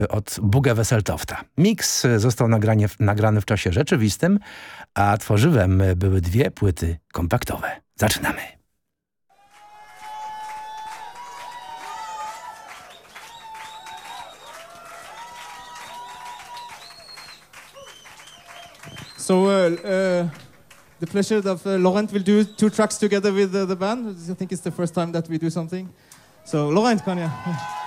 od Bugę Wesseltofta. Miks został nagrany w czasie rzeczywistym, a tworzywem były 2 płyty kompaktowe. Zaczynamy. So the pleasure of Laurent will do 2 tracks together with the band. I think it's the first time that we do something. So Laurent, come here.